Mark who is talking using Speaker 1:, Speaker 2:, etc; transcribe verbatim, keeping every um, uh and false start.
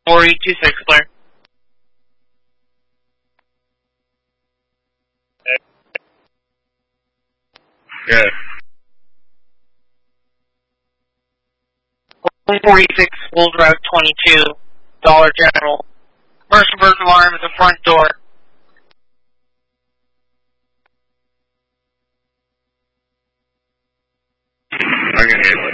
Speaker 1: four eight two six, clear.
Speaker 2: Good.
Speaker 1: four eight six, Wolf Route twenty-two, Dollar General. First conversion alarm at the front door.
Speaker 2: I can handle it.